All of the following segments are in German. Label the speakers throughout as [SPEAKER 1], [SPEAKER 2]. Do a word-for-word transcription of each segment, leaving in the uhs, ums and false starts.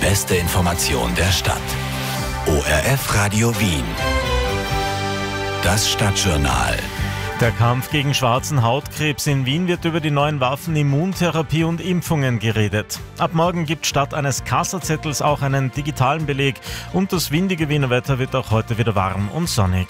[SPEAKER 1] beste Information der Stadt. O R F Radio Wien. Das Stadtjournal.
[SPEAKER 2] Der Kampf gegen schwarzen Hautkrebs in Wien wird über die neuen Waffen Immuntherapie und Impfungen geredet. Ab morgen gibt statt eines Kassazettels auch einen digitalen Beleg und das windige Wiener Wetter wird auch heute wieder warm und sonnig.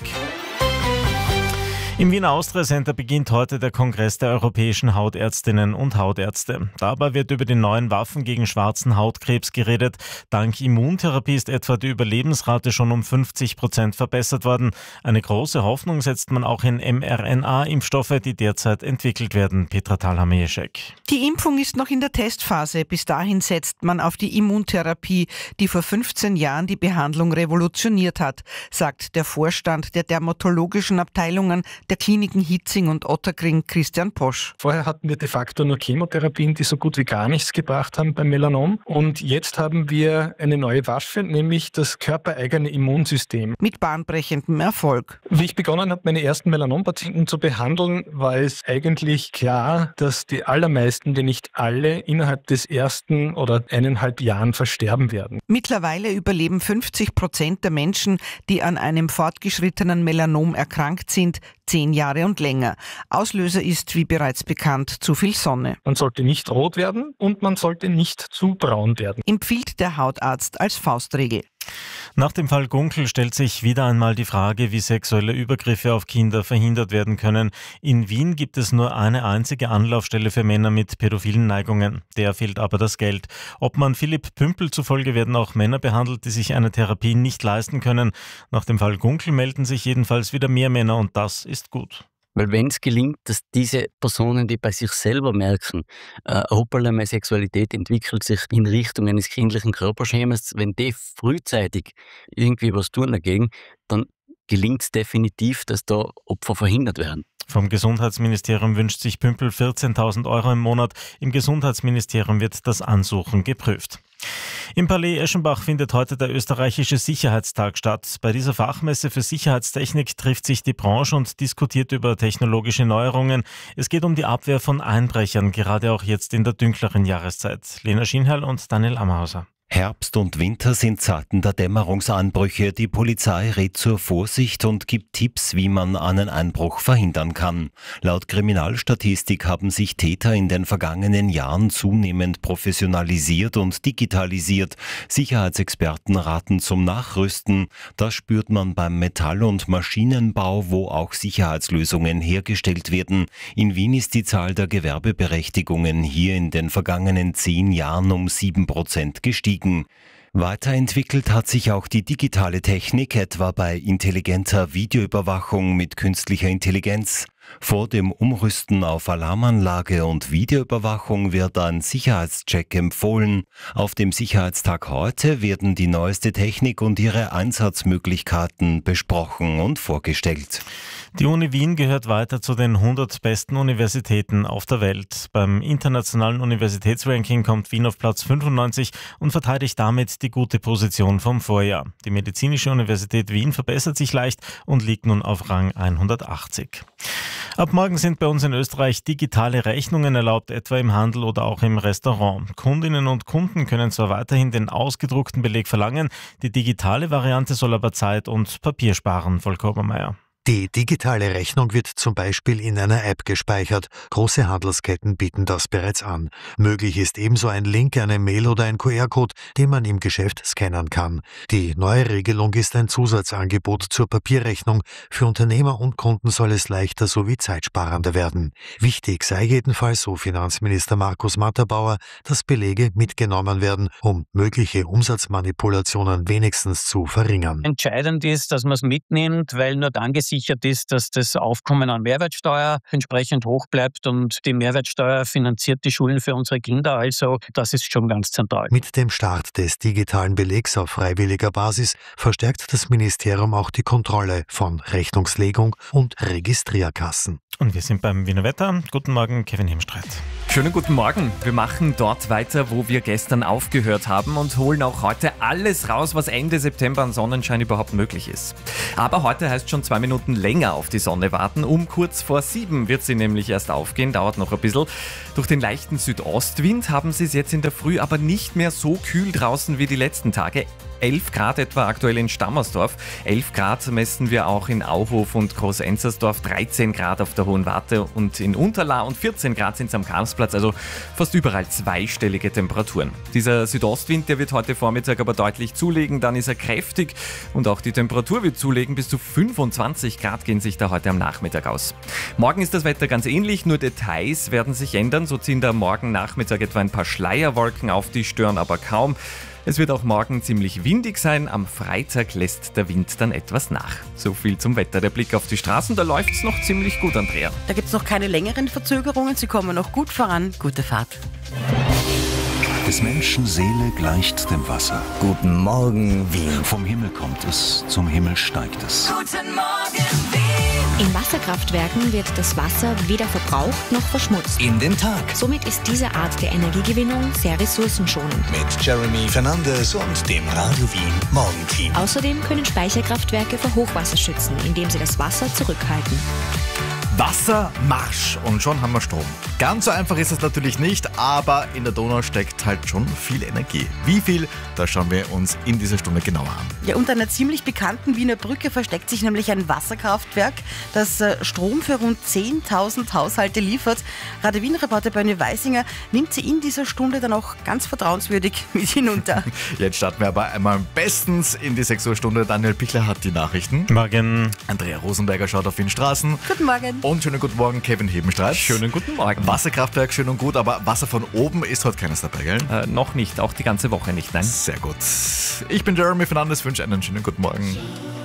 [SPEAKER 2] Im Wiener Austria Center beginnt heute der Kongress der europäischen Hautärztinnen und Hautärzte. Dabei wird über die neuen Waffen gegen schwarzen Hautkrebs geredet. Dank Immuntherapie ist etwa die Überlebensrate schon um fünfzig Prozent verbessert worden. Eine große Hoffnung setzt man auch in mRNA-Impfstoffe, die derzeit entwickelt werden. Petra Thalhamieschek.
[SPEAKER 3] Die Impfung ist noch in der Testphase. Bis dahin setzt man auf die Immuntherapie, die vor fünfzehn Jahren die Behandlung revolutioniert hat, sagt der Vorstand der dermatologischen Abteilungen der Kliniken Hitzing und Ottakring, Christian Posch.
[SPEAKER 4] Vorher hatten wir de facto nur Chemotherapien, die so gut wie gar nichts gebracht haben beim Melanom. Und jetzt haben wir eine neue Waffe, nämlich das körpereigene Immunsystem.
[SPEAKER 3] Mit bahnbrechendem Erfolg.
[SPEAKER 4] Wie ich begonnen habe, meine ersten Melanompatienten zu behandeln, war es eigentlich klar, dass die allermeisten, die nicht alle, innerhalb des ersten oder eineinhalb Jahren versterben werden.
[SPEAKER 3] Mittlerweile überleben fünfzig Prozent der Menschen, die an einem fortgeschrittenen Melanom erkrankt sind, zehn Jahre und länger. Auslöser ist, wie bereits bekannt, zu viel Sonne.
[SPEAKER 4] Man sollte nicht rot werden und man sollte nicht zu braun werden,
[SPEAKER 3] empfiehlt der Hautarzt als Faustregel.
[SPEAKER 2] Nach dem Fall Gunkel stellt sich wieder einmal die Frage, wie sexuelle Übergriffe auf Kinder verhindert werden können. In Wien gibt es nur eine einzige Anlaufstelle für Männer mit pädophilen Neigungen. Der fehlt aber das Geld. Ob man Philipp Pümpel zufolge werden auch Männer behandelt, die sich eine Therapie nicht leisten können. Nach dem Fall Gunkel melden sich jedenfalls wieder mehr Männer und das ist gut.
[SPEAKER 5] Weil wenn es gelingt, dass diese Personen, die bei sich selber merken, äh, hoppala, meine Sexualität entwickelt sich in Richtung eines kindlichen Körperschemas, wenn die frühzeitig irgendwie was tun dagegen, dann gelingt es definitiv, dass da Opfer verhindert werden.
[SPEAKER 2] Vom Gesundheitsministerium wünscht sich Pümpel vierzehntausend Euro im Monat. Im Gesundheitsministerium wird das Ansuchen geprüft. Im Palais Eschenbach findet heute der österreichische Sicherheitstag statt. Bei dieser Fachmesse für Sicherheitstechnik trifft sich die Branche und diskutiert über technologische Neuerungen. Es geht um die Abwehr von Einbrechern, gerade auch jetzt in der dunkleren Jahreszeit. Lena Schienherl und Daniel Ammerhauser.
[SPEAKER 6] Herbst und Winter sind Zeiten der Dämmerungsanbrüche. Die Polizei rät zur Vorsicht und gibt Tipps, wie man einen Einbruch verhindern kann. Laut Kriminalstatistik haben sich Täter in den vergangenen Jahren zunehmend professionalisiert und digitalisiert. Sicherheitsexperten raten zum Nachrüsten. Das spürt man beim Metall- und Maschinenbau, wo auch Sicherheitslösungen hergestellt werden. In Wien ist die Zahl der Gewerbeberechtigungen hier in den vergangenen zehn Jahren um sieben Prozent gestiegen. Weiterentwickelt hat sich auch die digitale Technik, etwa bei intelligenter Videoüberwachung mit künstlicher Intelligenz. Vor dem Umrüsten auf Alarmanlage und Videoüberwachung wird ein Sicherheitscheck empfohlen. Auf dem Sicherheitstag heute werden die neueste Technik und ihre Einsatzmöglichkeiten besprochen und vorgestellt.
[SPEAKER 2] Die Uni Wien gehört weiter zu den hundert besten Universitäten auf der Welt. Beim internationalen Universitätsranking kommt Wien auf Platz fünfundneunzig und verteidigt damit die gute Position vom Vorjahr. Die Medizinische Universität Wien verbessert sich leicht und liegt nun auf Rang hundertachtzig. Ab morgen sind bei uns in Österreich digitale Rechnungen erlaubt, etwa im Handel oder auch im Restaurant. Kundinnen und Kunden können zwar weiterhin den ausgedruckten Beleg verlangen, die digitale Variante soll aber Zeit und Papier sparen, Volker Obermeier.
[SPEAKER 7] Die digitale Rechnung wird zum Beispiel in einer App gespeichert. Große Handelsketten bieten das bereits an. Möglich ist ebenso ein Link, eine Mail oder ein Q R-Code, den man im Geschäft scannen kann. Die neue Regelung ist ein Zusatzangebot zur Papierrechnung. Für Unternehmer und Kunden soll es leichter sowie zeitsparender werden. Wichtig sei jedenfalls, so Finanzminister Markus Matterbauer, dass Belege mitgenommen werden, um mögliche Umsatzmanipulationen wenigstens zu verringern.
[SPEAKER 8] Entscheidend ist, dass man es mitnimmt, weil nur dann gesichert ist, dass das Aufkommen an Mehrwertsteuer entsprechend hoch bleibt und die Mehrwertsteuer finanziert die Schulen für unsere Kinder. Also das ist schon ganz zentral.
[SPEAKER 7] Mit dem Start des digitalen Belegs auf freiwilliger Basis verstärkt das Ministerium auch die Kontrolle von Rechnungslegung und Registrierkassen.
[SPEAKER 2] Und wir sind beim Wiener Wetter. Guten Morgen, Kevin Hemstreit.
[SPEAKER 9] Schönen guten Morgen. Wir machen dort weiter, wo wir gestern aufgehört haben und holen auch heute alles raus, was Ende September an Sonnenschein überhaupt möglich ist. Aber heute heißt schon zwei Minuten länger auf die Sonne warten. Um kurz vor sieben wird sie nämlich erst aufgehen, dauert noch ein bisschen. Durch den leichten Südostwind haben sie es jetzt in der Früh aber nicht mehr so kühl draußen wie die letzten Tage. elf Grad etwa aktuell in Stammersdorf, elf Grad messen wir auch in Auhof und Groß-Enzersdorf, dreizehn Grad auf der Hohen Warte und in Unterlaa und vierzehn Grad sind es am Karlsplatz, also fast überall zweistellige Temperaturen. Dieser Südostwind, der wird heute Vormittag aber deutlich zulegen, dann ist er kräftig und auch die Temperatur wird zulegen, bis zu fünfundzwanzig Grad gehen sich da heute am Nachmittag aus. Morgen ist das Wetter ganz ähnlich, nur Details werden sich ändern, so ziehen da morgen Nachmittag etwa ein paar Schleierwolken auf, die stören aber kaum. Es wird auch morgen ziemlich windig sein, am Freitag lässt der Wind dann etwas nach. So viel zum Wetter. Der Blick auf die Straßen, da läuft es noch ziemlich gut, Andrea.
[SPEAKER 10] Da gibt es noch keine längeren Verzögerungen, sie kommen noch gut voran. Gute Fahrt.
[SPEAKER 1] Des Menschen Seele gleicht dem Wasser.
[SPEAKER 11] Guten Morgen, Wien.
[SPEAKER 1] Vom Himmel kommt es, zum Himmel steigt es.
[SPEAKER 12] Guten Morgen, Wien.
[SPEAKER 13] In Wasserkraftwerken wird das Wasser weder verbraucht noch verschmutzt.
[SPEAKER 11] In den Tag.
[SPEAKER 13] Somit ist diese Art der Energiegewinnung sehr ressourcenschonend.
[SPEAKER 11] Mit Jeremy Fernandes und dem Radio Wien Morgenteam.
[SPEAKER 13] Außerdem können Speicherkraftwerke vor Hochwasser schützen, indem sie das Wasser zurückhalten.
[SPEAKER 14] Wassermarsch und schon haben wir Strom. Ganz so einfach ist es natürlich nicht, aber in der Donau steckt halt schon viel Energie. Wie viel, das schauen wir uns in dieser Stunde genauer an.
[SPEAKER 10] Ja, unter einer ziemlich bekannten Wiener Brücke versteckt sich nämlich ein Wasserkraftwerk, das äh, Strom für rund zehntausend Haushalte liefert. Radio Wien-Reporter Bernie Weisinger nimmt sie in dieser Stunde dann auch ganz vertrauenswürdig mit hinunter.
[SPEAKER 14] Jetzt starten wir aber einmal bestens in die sechs Uhr Stunde. Daniel Pichler hat die Nachrichten.
[SPEAKER 2] Morgen.
[SPEAKER 14] Andrea Rosenberger schaut auf Wien Straßen.
[SPEAKER 10] Guten Morgen.
[SPEAKER 14] Und schönen guten Morgen, Kevin Hebenstreit.
[SPEAKER 9] Schönen guten Morgen.
[SPEAKER 14] Wasserkraftwerk, schön und gut, aber Wasser von oben ist heute keines dabei, gell?
[SPEAKER 9] Äh, noch nicht, auch die ganze Woche nicht, nein.
[SPEAKER 14] Sehr gut. Ich bin Jeremy Fernandes, wünsche einen schönen guten Morgen.